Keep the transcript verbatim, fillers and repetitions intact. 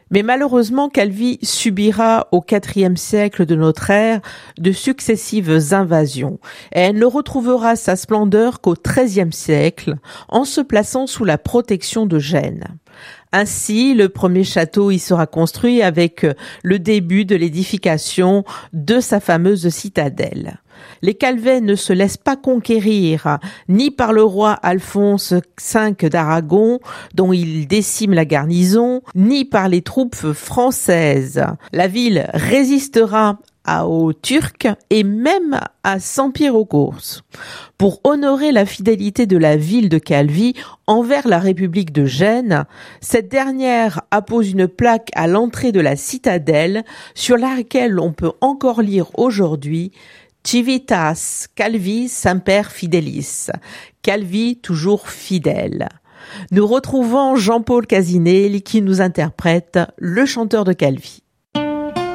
Mais malheureusement, Calvi subira au quatrième siècle de notre ère de successives invasions et elle ne retrouvera sa splendeur qu'au treizième siècle en se plaçant sous la protection de Gênes. Ainsi, le premier château y sera construit avec le début de l'édification de sa fameuse citadelle. Les Calvets ne se laissent pas conquérir ni par le roi Alphonse cinq d'Aragon, dont ils déciment la garnison, ni par les troupes françaises. La ville résistera aux Turcs et même à Sampierre-aux-Courses. Pour honorer la fidélité de la ville de Calvi envers la République de Gênes, cette dernière appose une plaque à l'entrée de la citadelle sur laquelle on peut encore lire aujourd'hui Civitas Calvi semper fidelis. Calvi toujours fidèle. Nous retrouvons Jean-Paul Casinelli qui nous interprète Le chanteur de Calvi.